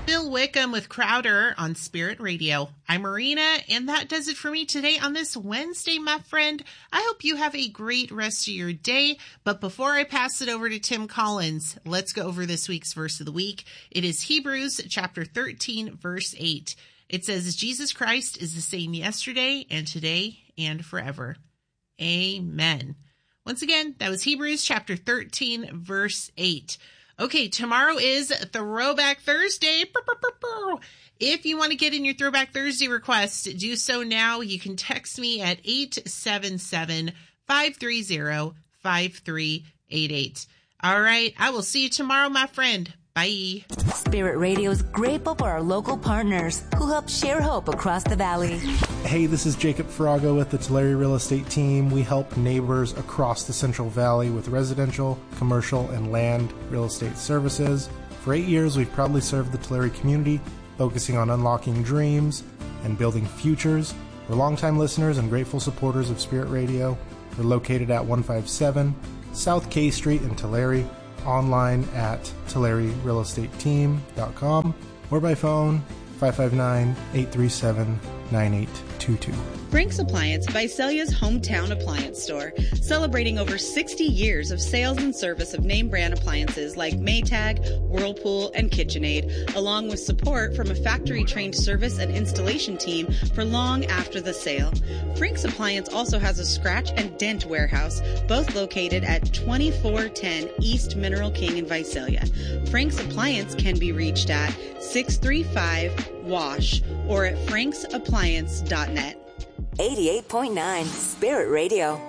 Bill Wickham with Crowder on Spirit Radio. I'm Marina, and that does it for me today on this Wednesday, my friend. I hope you have a great rest of your day. But before I pass it over to Tim Collins, let's go over this week's verse of the week. It is Hebrews chapter 13, verse 8. It says, Jesus Christ is the same yesterday and today and forever. Amen. Once again, that was Hebrews chapter 13, verse 8. Okay, tomorrow is Throwback Thursday. If you want to get in your Throwback Thursday request, do so now. You can text me at 877-530-5388. All right, I will see you tomorrow, my friend. Bye. Spirit Radio is grateful for our local partners who help share hope across the valley. Hey, this is Jacob Farago with the Tulare Real Estate Team. We help neighbors across the Central Valley with residential, commercial, and land real estate services. For 8 years, we've proudly served the Tulare community, focusing on unlocking dreams and building futures. We're longtime listeners and grateful supporters of Spirit Radio. We're located at 157 South K Street in Tulare, online at TulareRealEstateTeam.com or by phone 559-837-9822. Frank's Appliance, Visalia's hometown appliance store, celebrating over 60 years of sales and service of name brand appliances like Maytag, Whirlpool, and KitchenAid, along with support from a factory-trained service and installation team for long after the sale. Frank's Appliance also has a scratch and dent warehouse, both located at 2410 East Mineral King in Visalia. Frank's Appliance can be reached at 635-WASH or at franksappliance.net. 88.9 Spirit Radio.